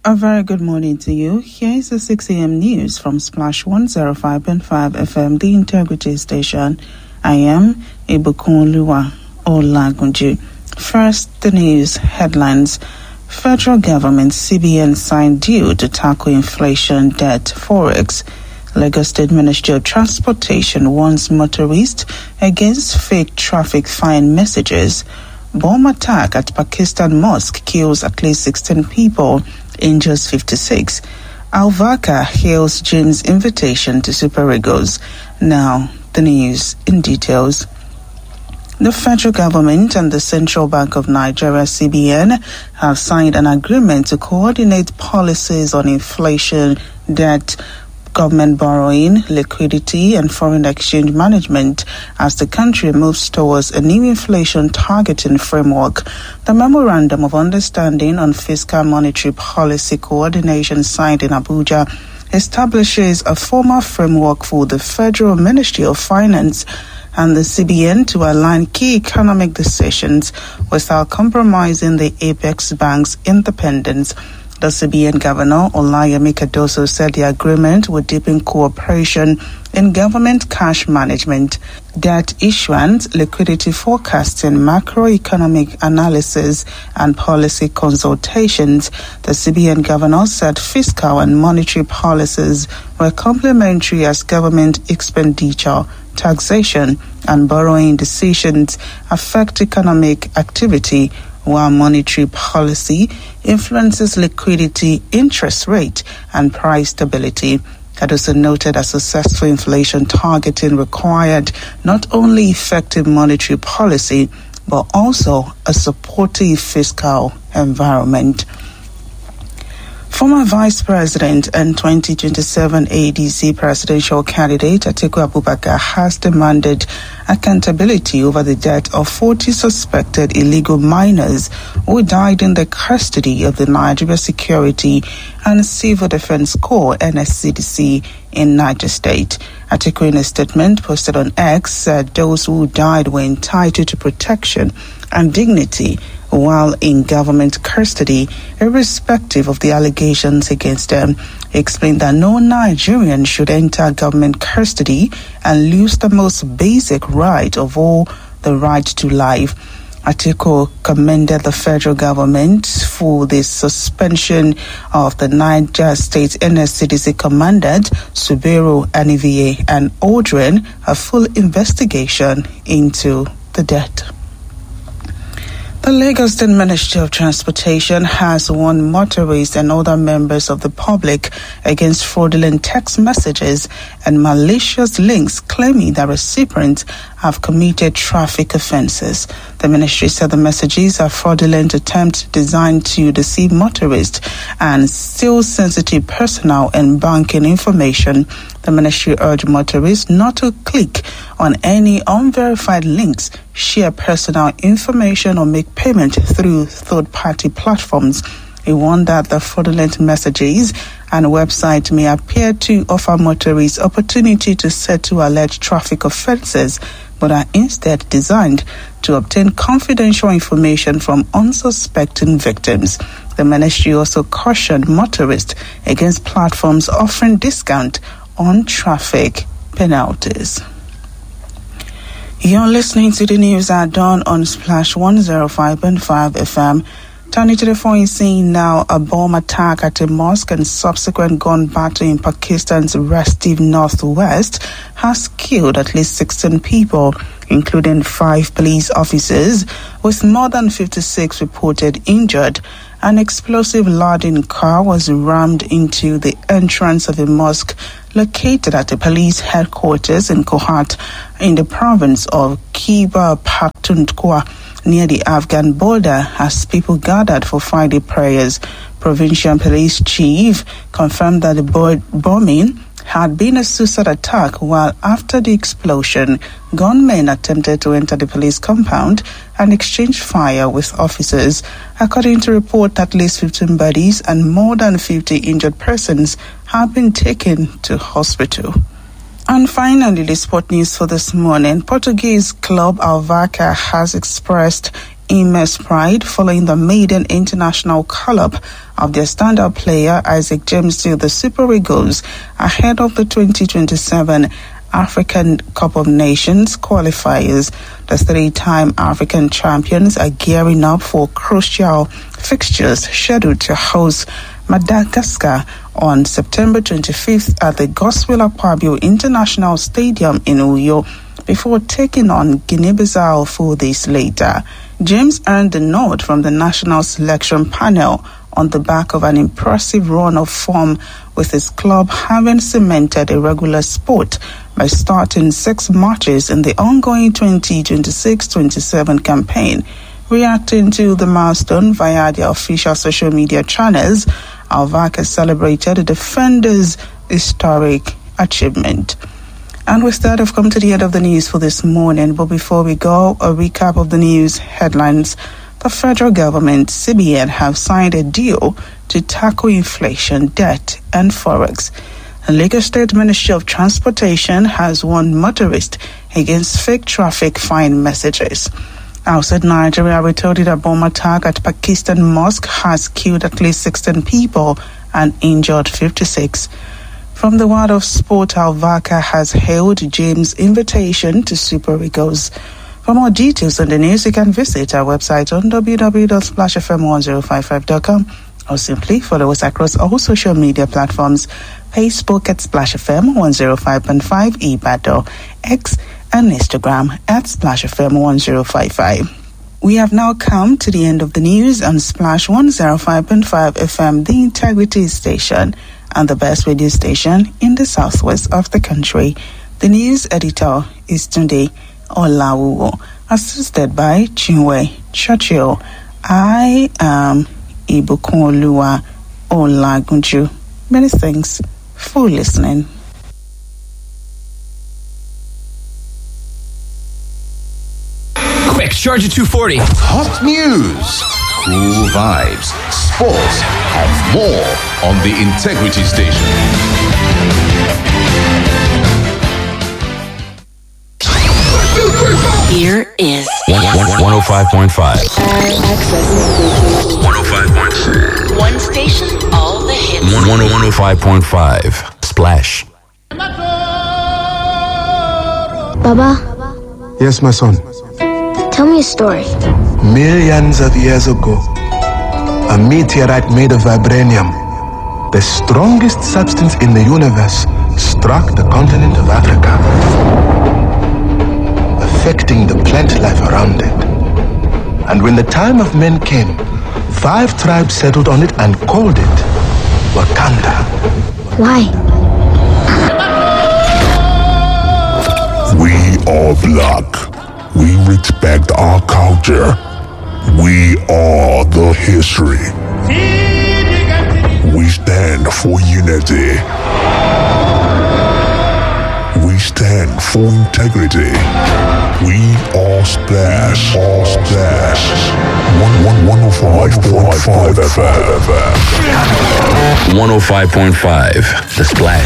A very good morning to you. Here is the 6 a.m. news from Splash 105.5 FM, the Integrity Station. I am Ibukunluwa Olagunju. First, the news headlines. Federal government CBN signed deal to tackle inflation, debt, forex. Lagos State Ministry of Transportation warns motorists against fake traffic fine messages. Bomb attack at Pakistan mosque kills at least 16 people, injures 56. Al-Vaka hails James' invitation to Super Eagles. Now, the news in details. The federal government and the Central Bank of Nigeria, CBN, have signed an agreement to coordinate policies on inflation, debt, government borrowing, liquidity, and foreign exchange management as the country moves towards a new inflation targeting framework. The Memorandum of Understanding on Fiscal Monetary Policy Coordination signed in Abuja establishes a formal framework for the Federal Ministry of Finance and the CBN to align key economic decisions without compromising the apex bank's independence. The CBN Governor, Olayemi Cardoso, said the agreement would deepen cooperation in government cash management, debt issuance, liquidity forecasting, macroeconomic analysis, and policy consultations. The CBN Governor said fiscal and monetary policies were complementary as government expenditure, taxation, and borrowing decisions affect economic activity, while monetary policy influences liquidity, interest rate, and price stability. Cardoso noted that successful inflation targeting required not only effective monetary policy, but also a supportive fiscal environment. Former Vice President and 2027 ADC presidential candidate Atiku Abubakar has demanded accountability over the death of 40 suspected illegal miners who died in the custody of the Nigeria Security and Civil Defense Corps (NSCDC) in Niger State. Atiku, in a statement posted on X, said those who died were entitled to protection and dignity while in government custody, irrespective of the allegations against them. He explained that no Nigerian should enter government custody and lose the most basic right of all, the right to life. Atiku commended the federal government for the suspension of the Niger State NSCDC commandant, Suberu Anivie, and ordering a full investigation into the death. The Lagos State Ministry of Transportation has warned motorists and other members of the public against fraudulent text messages and malicious links claiming that recipients have committed traffic offences. The ministry said the messages are fraudulent attempts designed to deceive motorists and steal sensitive personal and banking information. The ministry urged motorists not to click on any unverified links, share personal information, or make payment through third-party platforms. He warned that the fraudulent messages and website may appear to offer motorists opportunity to settle alleged traffic offences, but are instead designed to obtain confidential information from unsuspecting victims. The ministry also cautioned motorists against platforms offering discount on traffic penalties. You're listening to the news at dawn on Splash 105.5 FM. Turning to the phone scene now, a bomb attack at a mosque and subsequent gun battle in Pakistan's restive northwest has killed at least 16 people, including 5 police officers, with more than 56 reported injured. An explosive-laden car was rammed into the entrance of a mosque located at the police headquarters in Kohat in the province of Khyber Pakhtunkhwa, near the Afghan border, as people gathered for Friday prayers. Provincial Police Chief confirmed that the bombing had been a suicide attack, while after the explosion, gunmen attempted to enter the police compound and exchange fire with officers. According to report, at least 15 bodies and more than 50 injured persons have been taken to hospital. And finally, the sport news for this morning. Portuguese club Al-Vaka has expressed immense pride following the maiden international call-up of their standout player Isaac James to the Super Eagles ahead of the 2027 African Cup of Nations qualifiers. The three-time African champions are gearing up for crucial fixtures scheduled to host Madagascar on September 25th at the Godswill Akpabio International Stadium in Uyo before taking on Guinea-Bissau 4 days later. James earned the nod from the national selection panel on the back of an impressive run of form with his club having cemented a regular spot by starting 6 matches in the ongoing 2026-27 campaign. Reacting to the milestone via their official social media channels, Alvaka celebrated the defender's historic achievement. And with that, I've come to the end of the news for this morning. But before we go, a recap of the news headlines. The federal government, CBN, have signed a deal to tackle inflation, debt, and forex. The Lagos State Ministry of Transportation has warned motorists against fake traffic fine messages. Outside Nigeria, we told you that bomb attack at Pakistan mosque has killed at least 16 people and injured 56. From the world of sport, Alvaka has hailed James' invitation to Super Eagles. For more details on the news, you can visit our website on www.splashfm1055.com or simply follow us across all social media platforms: Facebook at Splash FM 105.5 Ibadan, X and Instagram at Splash FM 1055. We have now come to the end of the news on Splash 105.5 FM, the Integrity Station, and the best radio station in the southwest of the country. The news editor is Tunde Olawuwo, assisted by Chinwe Churchill. I am Ibukunoluwa Olagunju. Many thanks for listening. Quick, charge at 240. Hot news, cool vibes, sports, and more on the Integrity Station. Here is 105.5. 105.6. One station, all the hits. 105.5. Splash. Baba, Yes, my son. tell me a story. Millions of years ago, a meteorite made of vibranium, the strongest substance in the universe, struck the continent of Africa, affecting the plant life around it. And when the time of men came, 5 tribes settled on it and called it Wakanda. Why? We are black. We respect our culture. We are the history. We stand for unity. We stand for integrity. We are Splash. All Splash. 105.5 FM. 105.5. The Splash.